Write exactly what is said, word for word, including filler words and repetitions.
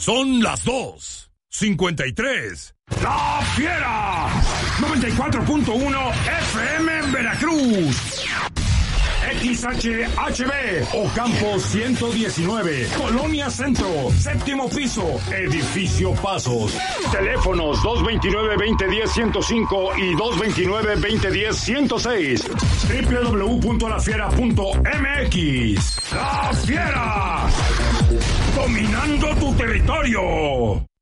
Son las dos cincuenta y tres. ¡La Fiera! noventa y cuatro punto uno F M en Veracruz. X H H B, Ocampo ciento diecinueve, Colonia Centro, séptimo piso, Edificio Pasos. Teléfonos dos dos nueve, veinte diez, ciento cinco y dos dos nueve, veinte diez, ciento seis. doble u doble u doble u punto la fiera punto m x. ¡La Fiera! Dominando tu territorio.